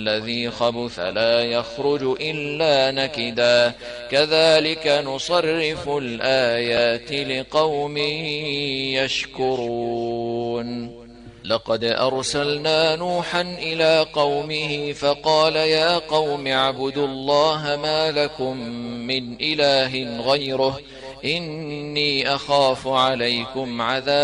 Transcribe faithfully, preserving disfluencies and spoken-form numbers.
الذي خبث لا يخرج إلا نكدا كذلك نصرف الآيات لقوم يشكرون لقد أرسلنا نوحا إلى قومه فقال يا قوم اعبدوا الله ما لكم من إله غيره إني أخاف عليكم عذاب